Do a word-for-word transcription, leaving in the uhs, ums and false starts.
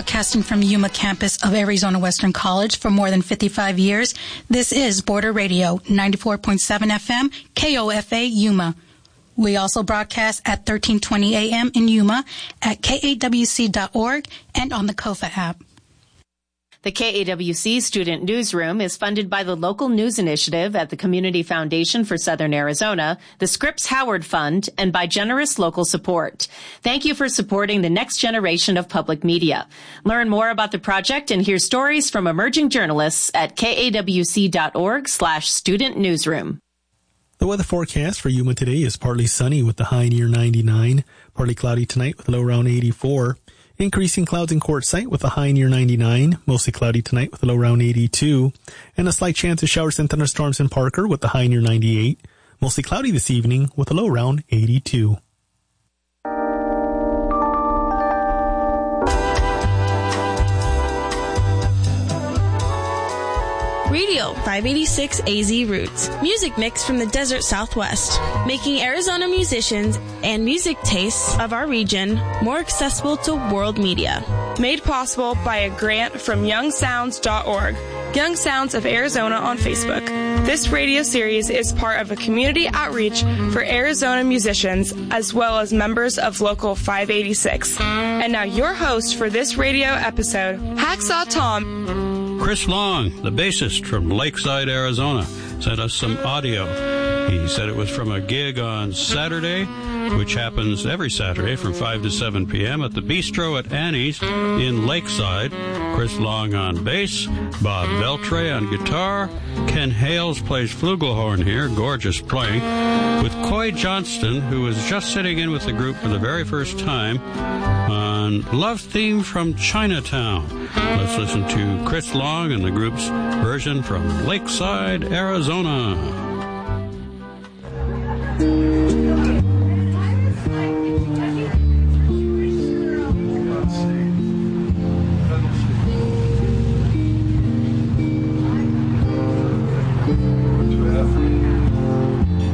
broadcasting from Yuma campus of Arizona Western College for more than fifty-five years. This is Border Radio, ninety-four point seven F M, K O F A Yuma. We also broadcast at thirteen twenty A M in Yuma, at K A W C dot org, and on the Kofa app. The K A W C Student Newsroom is funded by the Local News Initiative at the Community Foundation for Southern Arizona, the Scripps Howard Fund, and by generous local support. Thank you for supporting the next generation of public media. Learn more about the project and hear stories from emerging journalists at K A W C dot org slash student newsroom. The weather forecast for Yuma today is partly sunny with the high near ninety-nine, partly cloudy tonight with a low around eighty-four. Increasing clouds in Quartzsite with a high near ninety-nine, mostly cloudy tonight with a low around eighty-two, and a slight chance of showers and thunderstorms in Parker with a high near ninety-eight, mostly cloudy this evening with a low around eighty-two. Radio five eighty-six A Z Roots. Music mix from the desert Southwest, making Arizona musicians and music tastes of our region more accessible to world media. Made possible by a grant from young sounds dot org, Young Sounds of Arizona on Facebook. This radio series is part of a community outreach for Arizona musicians as well as members of Local five eighty-six. And now your host for this radio episode, Hacksaw Tom. Chris Long, the bassist from Lakeside, Arizona, sent us some audio. He said it was from a gig on Saturday, which happens every Saturday from five to seven p.m. at the Bistro at Annie's in Lakeside. Chris Long on bass, Bob Beltray on guitar, Ken Hales plays flugelhorn here, gorgeous playing, with Coy Johnston, who was just sitting in with the group for the very first time on Love Theme from Chinatown. Let's listen to Chris Long and the group's version from Lakeside, Arizona.